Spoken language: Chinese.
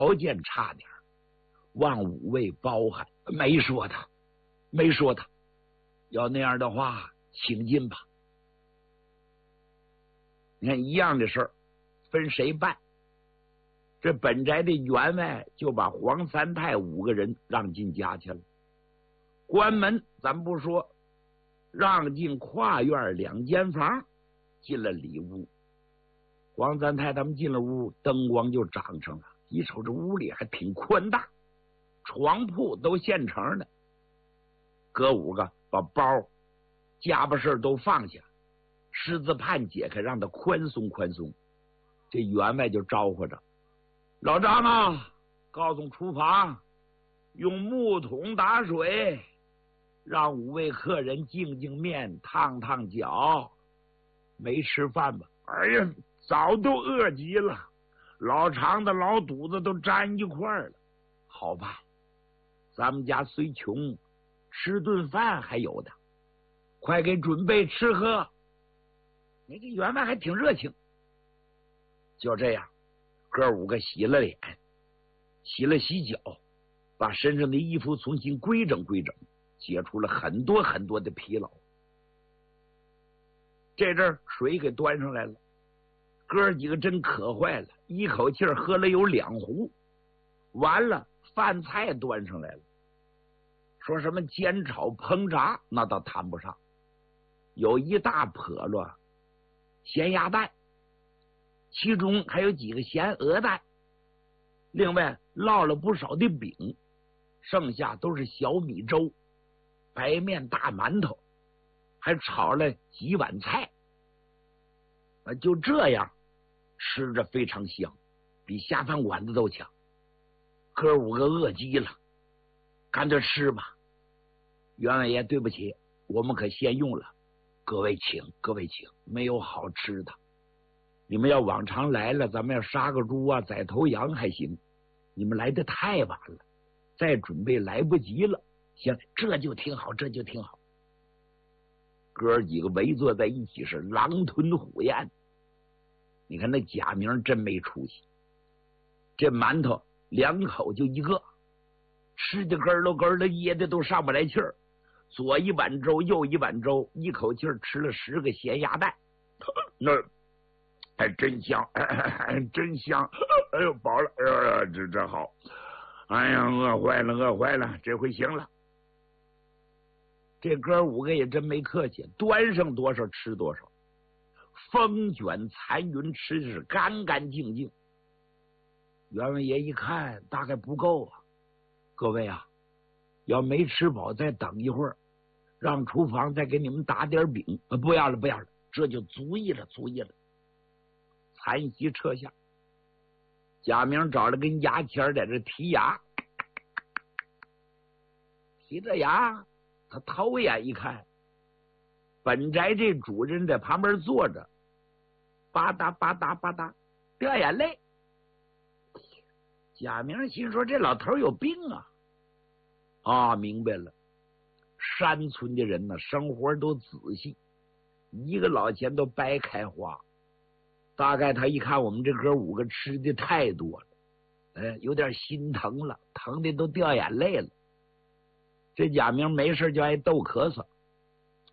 条件差点，望五位包涵。没说他，要那样的话，请进吧。你看一样的事儿，分谁办？这本宅的员外就把黄三太5个人让进家去了。关门咱不说，让进跨院2间房，进了里屋。黄三太他们进了屋，灯光就长上了。一瞅这屋里还挺宽大，床铺都现成的。哥5个把包家巴事都放下，狮子判解开，让他宽松。这员外就招呼着老张啊，告诉厨房用木桶打水，让5位客人净面，烫脚。没吃饭吧？哎呀，早都饿极了，老肠子老肚子都粘一块了。好办，咱们家虽穷，吃顿饭还有的，快给准备吃喝。那个员外还挺热情。就这样，哥5个洗了脸，洗了洗脚，把身上的衣服重新规整，解除了很多的疲劳。这阵水给端上来了，哥几个真渴坏了，一口气喝了有2壶。完了，饭菜端上来了，说什么煎炒烹炸那倒谈不上，有一大笸箩咸鸭蛋，其中还有几个咸鹅蛋，另外烙了不少的饼，剩下都是小米粥、白面大馒头，还炒了几碗菜。就这样吃着非常香，比下饭馆子都强。哥5个饿极了，干脆吃吧。员外爷对不起，我们可先用了，各位请，没有好吃的。你们要往常来了，咱们要杀个猪啊，宰头羊还行，你们来的太晚了，再准备来不及了。行，这就挺好。哥几个围坐在一起是狼吞虎咽。你看那贾明真没出息，这馒头2口就一个，吃的咯咯的，噎的都上不来气儿。左一碗粥，右一碗粥，一口气吃了10个咸鸭蛋。那还真香，真香！哎呦，饱了！哎呀，这好！哎呀，饿坏了，这回行了。这哥5个也真没客气，端上多少吃多少，风卷残云，吃的是干净。员外爷一看大概不够啊，各位啊，要没吃饱再等一会儿，让厨房再给你们打点饼。不要了，这就足矣了。残席撤下，贾明找了根牙签在这剔牙，剔着牙，他偷眼一看，本宅这主人在旁边坐着，吧嗒掉眼泪。贾明心说这老头有病啊！明白了，山村的人呢，生活都仔细，一个老钱都白开花。大概他一看我们这哥5个吃的太多了，有点心疼了，疼的都掉眼泪了。这贾明没事就爱逗咳嗽，